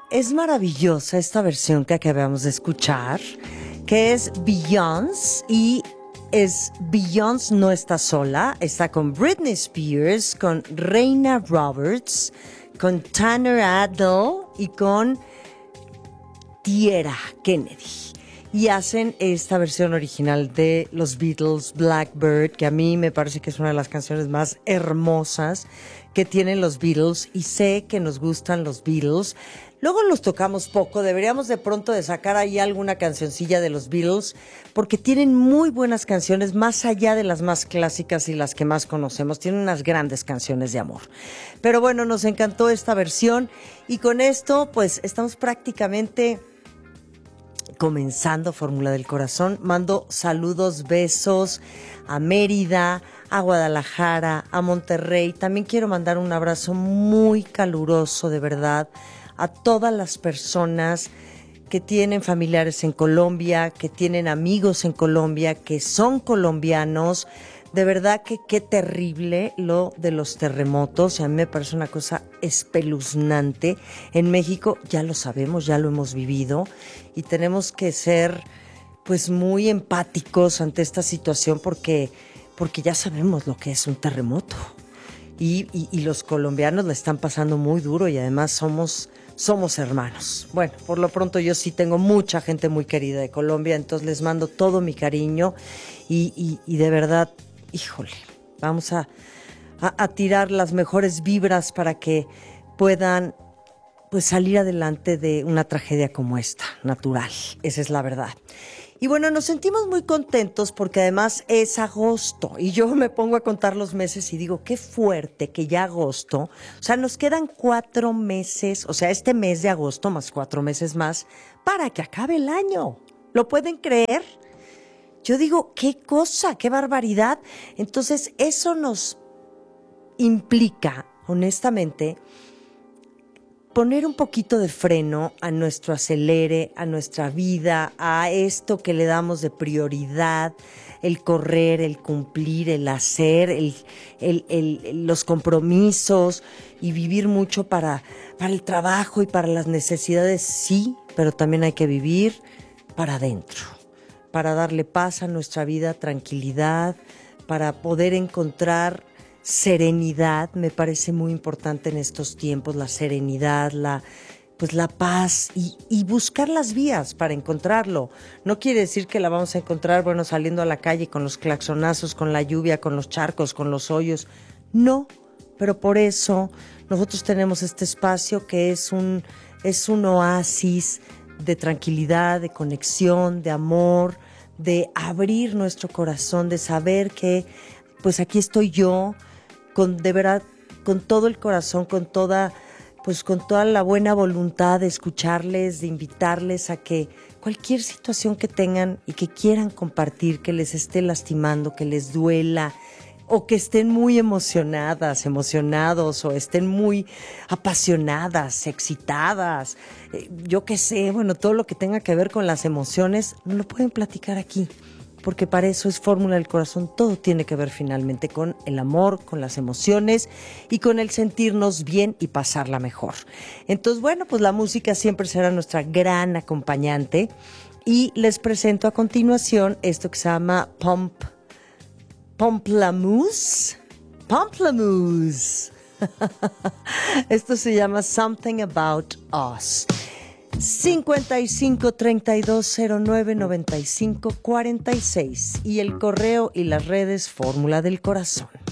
Es maravillosa esta versión que acabamos de escuchar, que es Beyoncé, y Beyoncé no está sola, está con Britney Spears, con Reina Roberts, con Tanner Adell y con Tierra Kennedy. Y hacen esta versión original de los Beatles, Blackbird, que a mí me parece que es una de las canciones más hermosas que tienen los Beatles, y sé que nos gustan los Beatles. Luego los tocamos poco, deberíamos de pronto de sacar ahí alguna cancioncilla de los Beatles, porque tienen muy buenas canciones, más allá de las más clásicas y las que más conocemos. Tienen unas grandes canciones de amor. Pero bueno, nos encantó esta versión, y con esto pues estamos prácticamente comenzando Fórmula del Corazón. Mando saludos, besos a Mérida, a Guadalajara, a Monterrey. También quiero mandar un abrazo muy caluroso, de verdad, a todas las personas que tienen familiares en Colombia, que tienen amigos en Colombia, que son colombianos. De verdad que qué terrible lo de los terremotos. A mí me parece una cosa espeluznante. En México ya lo sabemos, ya lo hemos vivido, y tenemos que ser pues muy empáticos ante esta situación porque ya sabemos lo que es un terremoto. Y los colombianos la están pasando muy duro, y además somos hermanos. Bueno, por lo pronto yo sí tengo mucha gente muy querida de Colombia, entonces les mando todo mi cariño y de verdad, híjole, vamos a tirar las mejores vibras para que puedan pues salir adelante de una tragedia como esta, natural. Esa es la verdad. Y bueno, nos sentimos muy contentos porque además es agosto, y yo me pongo a contar los meses y digo, qué fuerte que ya agosto, o sea, nos quedan 4 meses, o sea, este mes de agosto más 4 meses más para que acabe el año. ¿Lo pueden creer? Yo digo, qué cosa, qué barbaridad. Entonces, eso nos implica, honestamente, poner un poquito de freno a nuestro acelere, a nuestra vida, a esto que le damos de prioridad, el correr, el cumplir, el hacer, los compromisos, y vivir mucho para el trabajo y para las necesidades, sí, pero también hay que vivir para adentro, para darle paz a nuestra vida, tranquilidad, para poder encontrar serenidad. Me parece muy importante en estos tiempos la serenidad, la paz, y buscar las vías para encontrarlo. No quiere decir que la vamos a encontrar, bueno, saliendo a la calle con los claxonazos, con la lluvia, con los charcos, con los hoyos. No, pero por eso nosotros tenemos este espacio que es un oasis de tranquilidad, de conexión, de amor, de abrir nuestro corazón, de saber que pues aquí estoy yo, de verdad, con todo el corazón, con toda la buena voluntad de escucharles, de invitarles a que cualquier situación que tengan y que quieran compartir, que les esté lastimando, que les duela, o que estén muy emocionadas, emocionados, o estén muy apasionadas, excitadas, yo qué sé, bueno, todo lo que tenga que ver con las emociones, no lo pueden platicar aquí, porque para eso es Fórmula del Corazón. Todo tiene que ver finalmente con el amor, con las emociones y con el sentirnos bien y pasarla mejor. Entonces, bueno, pues la música siempre será nuestra gran acompañante, y les presento a continuación esto que se llama Pomplamoose. Pomplamoose. Esto se llama Something About Us. 5532099546, y el correo y las redes Fórmula del Corazón.